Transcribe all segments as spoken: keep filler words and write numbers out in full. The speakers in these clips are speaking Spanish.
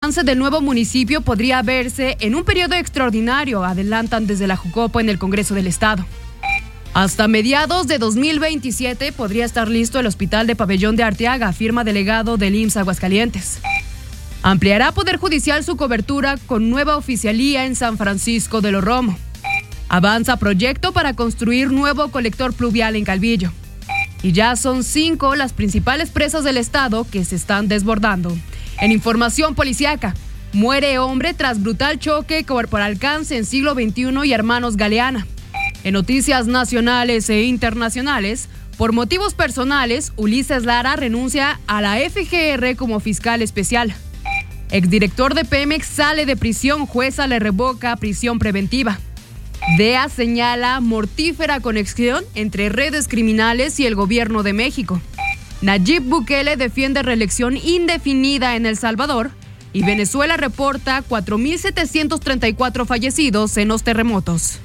avance del nuevo municipio podría verse en un periodo extraordinario, adelantan desde la Jucopo en el Congreso del Estado. Hasta mediados de dos mil veintisiete podría estar listo el Hospital de Pabellón de Arteaga, afirma delegado del I M S S Aguascalientes. Ampliará Poder Judicial su cobertura con nueva oficialía en San Francisco de los Romo. Avanza proyecto para construir nuevo colector pluvial en Calvillo. Y ya son cinco las principales presas del estado que se están desbordando. En información policiaca, muere hombre tras brutal choque por alcance en Siglo veintiuno y Hermanos Galeana. En noticias nacionales e internacionales, por motivos personales, Ulises Lara renuncia a la F G R como fiscal especial. Exdirector de Pemex sale de prisión, jueza le revoca prisión preventiva. D E A señala mortífera conexión entre redes criminales y el gobierno de México. Nayib Bukele defiende reelección indefinida en El Salvador. Y Venezuela reporta cuatro mil setecientos treinta y cuatro fallecidos en los terremotos.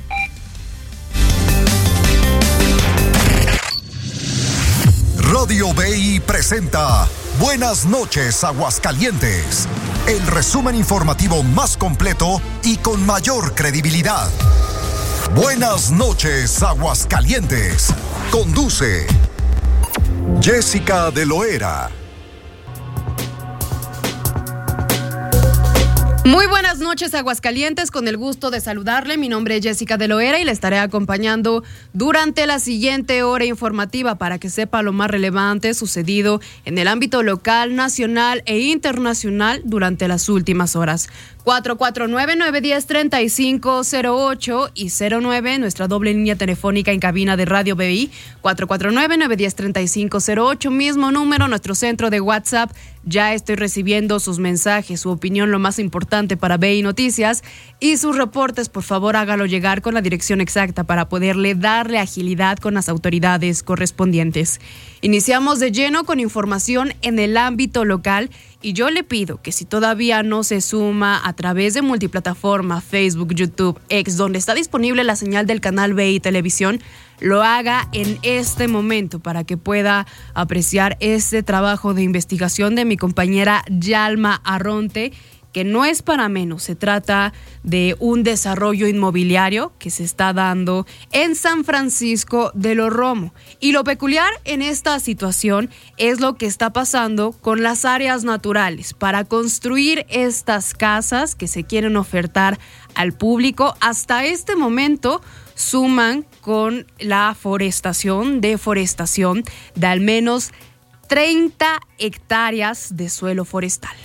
Radio B I presenta Buenas noches, Aguascalientes. El resumen informativo más completo y con mayor credibilidad. Buenas noches, Aguascalientes. Conduce Jessica de Loera. Muy buenas noches, Aguascalientes, con el gusto de saludarle. Mi nombre es Jessica de Loera y le estaré acompañando durante la siguiente hora informativa para que sepa lo más relevante sucedido en el ámbito local, nacional e internacional durante las últimas horas. cuatro cuatro nueve, nueve uno cero, tres cinco cero ocho y cero nueve, nuestra doble línea telefónica en cabina de Radio B I, cuatro cuatro nueve, nueve uno cero, tres cinco cero ocho, mismo número, nuestro centro de WhatsApp. Ya estoy recibiendo sus mensajes, su opinión, lo más importante para B I Noticias, y sus reportes. Por favor, hágalo llegar con la dirección exacta para poderle darle agilidad con las autoridades correspondientes. Iniciamos de lleno con información en el ámbito local. Y yo le pido que si todavía no se suma a través de multiplataforma, Facebook, YouTube, X, donde está disponible la señal del canal B I Televisión, lo haga en este momento para que pueda apreciar este trabajo de investigación de mi compañera Yalma Arronte, que no es para menos. Se trata de un desarrollo inmobiliario que se está dando en San Francisco de los Romo. Y lo peculiar en esta situación es lo que está pasando con las áreas naturales para construir estas casas que se quieren ofertar al público. Hasta este momento suman con la forestación, deforestación de al menos treinta hectáreas de suelo forestal.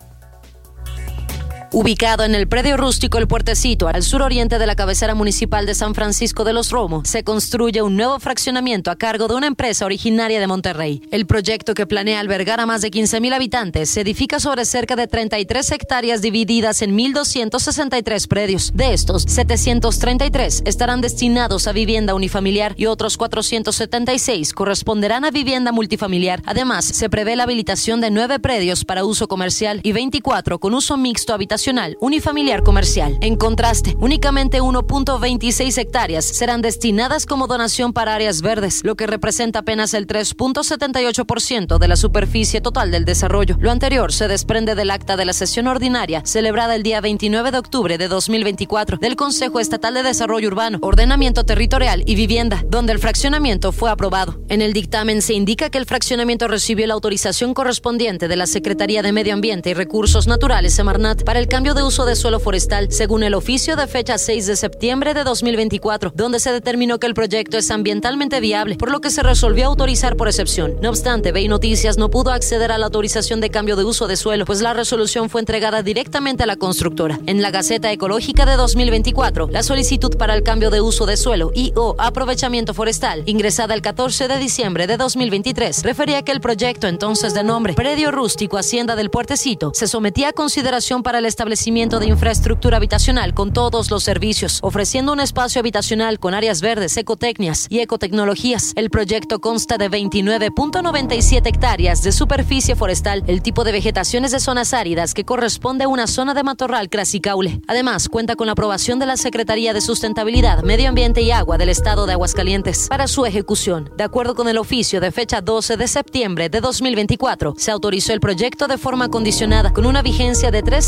Ubicado en el predio rústico El Puertecito, al suroriente de la cabecera municipal de San Francisco de los Romo, se construye un nuevo fraccionamiento a cargo de una empresa originaria de Monterrey. El proyecto, que planea albergar a más de quince mil habitantes, se edifica sobre cerca de treinta y tres hectáreas divididas en mil doscientos sesenta y tres predios. De estos, setecientos treinta y tres estarán destinados a vivienda unifamiliar y otros cuatrocientos setenta y seis corresponderán a vivienda multifamiliar. Además, se prevé la habilitación de nueve predios para uso comercial y veinticuatro con uso mixto habitacional unifamiliar comercial. En contraste, únicamente uno punto veintiséis hectáreas serán destinadas como donación para áreas verdes, lo que representa apenas el tres punto setenta y ocho por ciento de la superficie total del desarrollo. Lo anterior se desprende del acta de la sesión ordinaria celebrada el día veintinueve de octubre de dos mil veinticuatro del Consejo Estatal de Desarrollo Urbano, Ordenamiento Territorial y Vivienda, donde el fraccionamiento fue aprobado. En el dictamen se indica que el fraccionamiento recibió la autorización correspondiente de la Secretaría de Medio Ambiente y Recursos Naturales, Semarnat, para el cambio de uso de suelo forestal, según el oficio de fecha seis de septiembre de dos mil veinticuatro, donde se determinó que el proyecto es ambientalmente viable, por lo que se resolvió autorizar por excepción. No obstante, B I Noticias no pudo acceder a la autorización de cambio de uso de suelo, pues la resolución fue entregada directamente a la constructora. En la Gaceta Ecológica de dos mil veinticuatro, la solicitud para el cambio de uso de suelo y o aprovechamiento forestal, ingresada el catorce de diciembre de dos mil veintitrés, refería que el proyecto, entonces de nombre Predio Rústico Hacienda del Puertecito, se sometía a consideración para el establecimiento de infraestructura habitacional con todos los servicios, ofreciendo un espacio habitacional con áreas verdes, ecotecnias y ecotecnologías. El proyecto consta de veintinueve punto noventa y siete hectáreas de superficie forestal. El tipo de vegetación es de zonas áridas, que corresponde a una zona de matorral crasicaule. Además, cuenta con la aprobación de la Secretaría de Sustentabilidad, Medio Ambiente y Agua del Estado de Aguascalientes para su ejecución. De acuerdo con el oficio de fecha doce de septiembre de dos mil veinticuatro, se autorizó el proyecto de forma condicionada, con una vigencia de tres